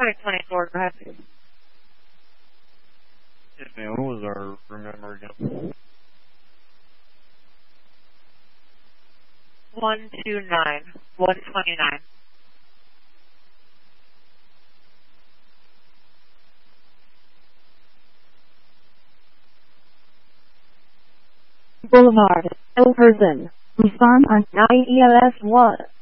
2024, go ahead. Yes, ma'am. What was our room number again? 129. 129. Boulevard, Elverson. Respond on 9 ELS 1.